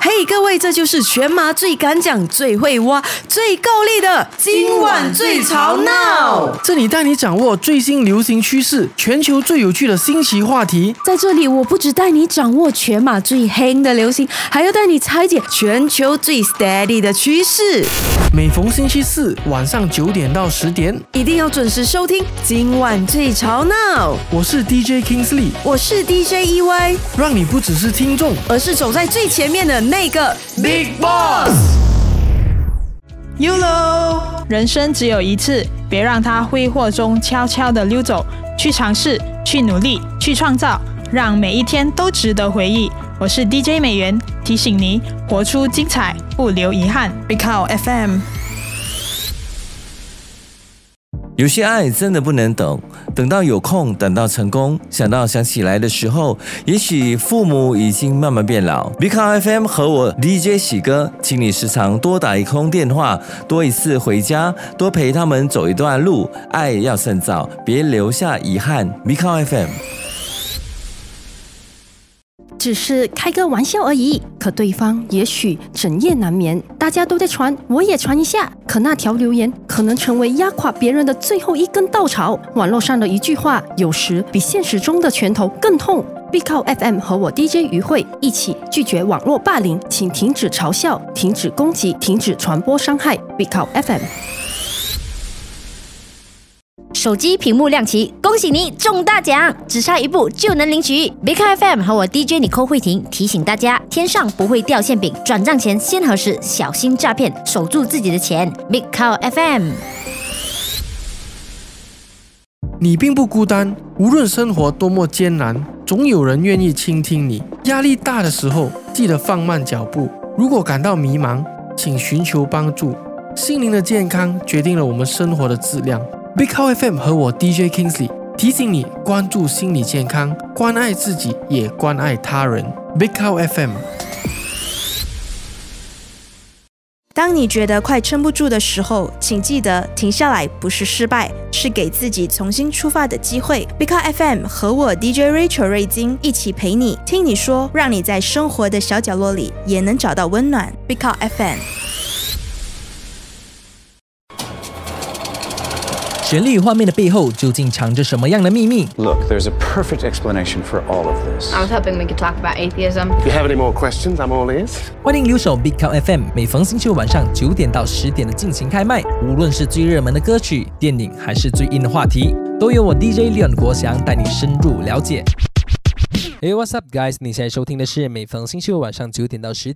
嘿，各位，这就是全马最敢讲、最会挖、最够力的今晚最吵闹。 这里带你掌握最新流行趋势，全球最有趣的新奇话题。 在这里，我不只带你掌握全马最黑的流行，还要带你拆解全球最 steady 的趋势。 每逢星期四晚上9点到10点， 一定要准时收听今晚最吵闹。 我是 DJ Kingsley， 我是 DJ EY， 让你不只是听众， 而是走在最前面的那个 Big Boss。YOLO， 人生只有一次，别让它挥霍中悄悄地溜走。去尝试，去努力，去创造，让每一天都值得回忆。我是 DJ 美元，提醒你活出精彩，不留遗憾。Big Cow FM。 有些爱真的不能等，等到有空，等到成功，想起来的时候，也许父母已经慢慢变老。Big Cow FM 和我 DJ 喜哥，请你时常多打一通电话，多一次回家，多陪他们走一段路。爱要趁早，别留下遗憾。Big Cow FM。 只是开个玩笑而已，可对方也许整夜难眠。大家都在传，我也传一下。可那条留言可能成为压垮别人的最后一根稻草。网络上的一句话，有时比现实中的拳头更痛。Big Cow FM 和我 DJ 于慧一起拒绝网络霸凌，请停止嘲笑，停止攻击，停止传播伤害。Big Cow FM。 手机屏幕亮起，恭喜你中大奖，只差一步就能领取。Big Cow FM 和我 DJ 你寇慧婷提醒大家，天上不会掉馅饼，转账前先核实，小心诈骗，守住自己的钱。Big Cow FM。 你并不孤单，无论生活多么艰难，总有人愿意倾听你。压力大的时候，记得放慢脚步。如果感到迷茫，请寻求帮助。心灵的健康决定了我们生活的质量。Big Cow FM 和我 DJ Kingsley 提醒你关注心理健康，关爱自己，也关爱他人。Big Cow FM。 当你觉得快撑不住的时候，请记得停下来不是失败，是给自己重新出发的机会。Big Cow FM 和我 DJ Rachel 瑞金一起陪你，听你说，让你在生活的小角落里也能找到温暖。Big Cow FM。 旋律画面的背后究竟藏着什么样的秘密 Look, there's a perfect explanation for all of this. I was hoping we could talk about atheism. If you have any more questions, I'm all ears. 欢迎留守 Big Cow FM， 每逢星期五晚上9点到10点的进行开麦。无论是最热门的歌曲、电影，还是最硬的话题，都由我 DJ Leon 国祥带你深入了解。Hey, what's up, guys？ 你现在收听的是每逢星期五晚上9点到10点